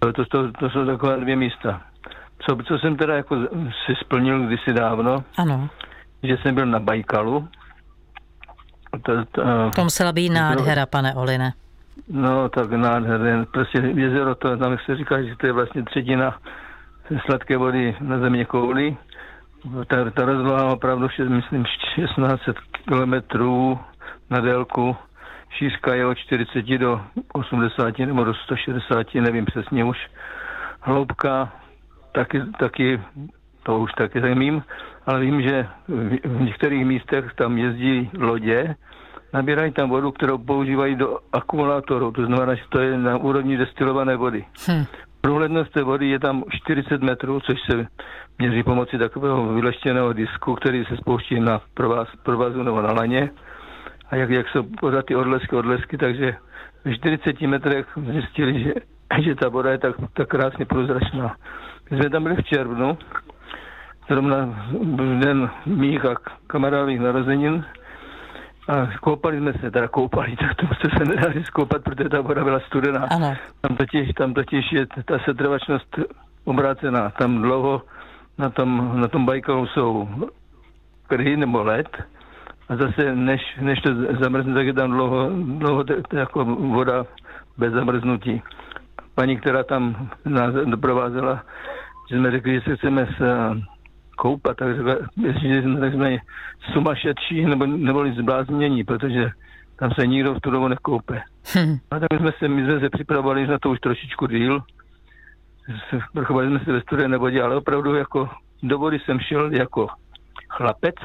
To jsou taková dvě místa. Co jsem teda jako si splnil kdysi dávno, ano. Že jsem byl na Bajkalu. To musela být nádhera, pane Oline. No, tak nádherné. Prostě jezero, tam se říká, že to je vlastně třetina sladké vody na země kouli. Ta rozloha opravdu, myslím, 1600 kilometrů na délku. Šířka je od 40 do 80 nebo do 160, nevím přesně už. Hloubka taky to už taky nevím, ale vím, že v některých místech tam jezdí lodě, nabírají tam vodu, kterou používají do akumulátorů, to znamená, že to je na úrovni destilované vody. Průhlednost té vody je tam 40 metrů, což se měří pomocí takového vyleštěného disku, který se spouští na provazu nebo na laně. A jak jsou pořád ty odlesky, takže v 40 metrech zjistili, že ta voda je tak krásně průzračná. My jsme tam byli v červnu, zrovna den mých a kamarádových narozenin a koupali jsme se, tak to se nedá koupat, protože ta voda byla studená. Ano. Tam totiž je ta setrvačnost obrácená. Tam dlouho na tom Bajkalu jsou krhy nebo led a zase než to zamrzne, tak je tam dlouho jako voda bez zamrznutí. Paní, která tam nás doprovázela, že jsme řekli, že se chceme koupat, tak řekla, že jsme takzvaně sumašetší nebo zbláznění, protože tam se nikdo v tu dobu nekoupe. A tak my jsme se připravovali na to už trošičku díl. Vrchovali jsme se ve studené vodě, ale opravdu jako do vody jsem šel jako chlapec.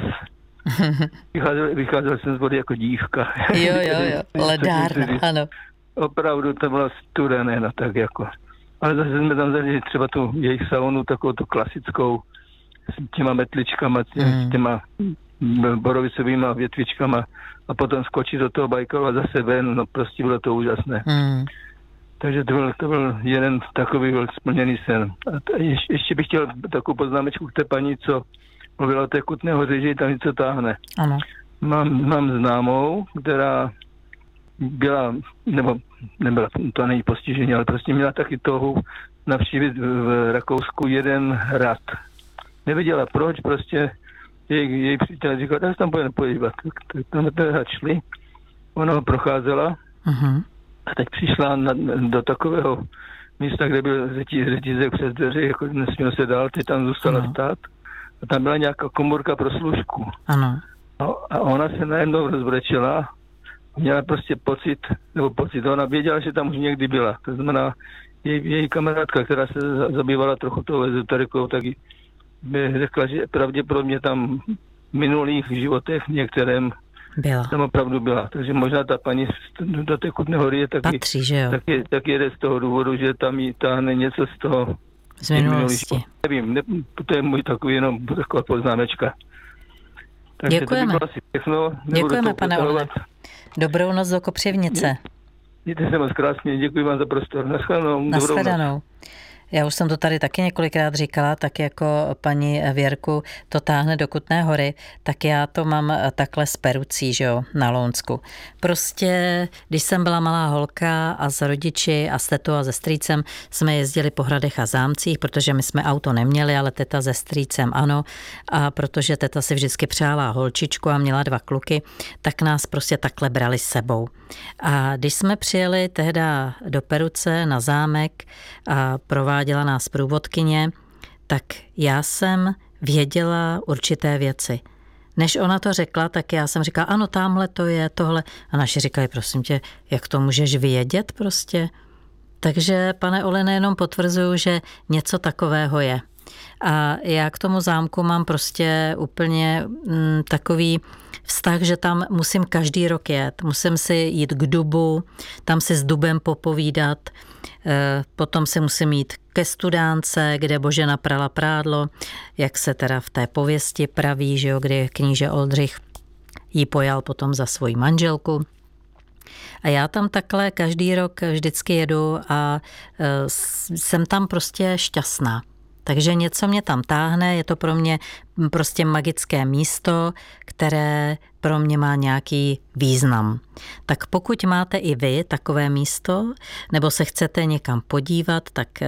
Vycházel jsem z vody jako dívka. Jo, ledárna, ano. Opravdu to bylo studené, no tak jako. Ale zase jsme tam zažili třeba tu jejich saunu, takovou tu klasickou, s těma metličkama, těma borovicovýma větvičkama a potom skočit do toho Bajkalu a zase ven, no prostě bylo to úžasné. Takže to byl jeden takový splněný sen. A ještě bych chtěl takovou poznámečku k té paní, co mluvila o té Kutné Hoře, že tam něco táhne. Ano. Mám známou, která nebyla, to není postižení, ale prostě měla taky touhu navštívit v Rakousku jeden hrad. Nevěděla proč, prostě její přítel říkal, tak se tam pojďme podívat. Tak tam ten hrad šli, ona ho procházela a teď přišla do takového místa, kde byl řetízek přes dveře, jako nesměl se dál, teď tam zůstala stát a tam byla nějaká komórka pro služku. Ano. A ona se najednou rozbrečela, měla prostě pocit, ona věděla, že tam už někdy byla. To znamená, její kamarádka, která se zabývala trochu tou ezoterikou, tak by řekla, že pravděpodobně tam v minulých životech některém tam opravdu byla. Takže možná ta paní do té Kutné Hory je patří, že jo? Taky jede z toho důvodu, že tam jí táhne něco z toho z minulosti. Nevím, to je můj takový jenom taková poznámečka. Takže děkujeme. To by asi všechno. Děkujeme, pane Oline. Dobrou noc do Kopřivnice. Mějte se moc krásně, děkuji vám za prostor. Nashledanou. Já už jsem to tady taky několikrát říkala, tak jako paní Věrku to táhne do Kutné Hory, tak já to mám takhle s Perucí, že jo, na Lounsku. Prostě, když jsem byla malá holka a s rodiči a s tetou a se strýcem jsme jezdili po hradech a zámcích, protože my jsme auto neměli, ale teta se strýcem ano. A protože teta si vždycky přála holčičku a měla 2 kluky, tak nás prostě takhle brali s sebou. A když jsme přijeli tehda do Peruce na zámek a prováděla nás průvodkyně, tak já jsem věděla určité věci. Než ona to řekla, tak já jsem říkala, ano, tamhle to je, tohle. A naši říkali, prosím tě, jak to můžeš vědět prostě? Takže, pane Oline, jenom potvrzuju, že něco takového je. A já k tomu zámku mám prostě úplně takový vztah, že tam musím každý rok jet. Musím si jít k dubu, tam si s dubem popovídat, potom si musím jít ke Studánce, kde Božena prala prádlo, jak se teda v té pověsti praví, že jo, kdy kníže Oldřich jí pojal potom za svoji manželku. A já tam takhle každý rok vždycky jedu a jsem tam prostě šťastná. Takže něco mě tam táhne, je to pro mě prostě magické místo, které pro mě má nějaký význam. Tak pokud máte i vy takové místo, nebo se chcete někam podívat, tak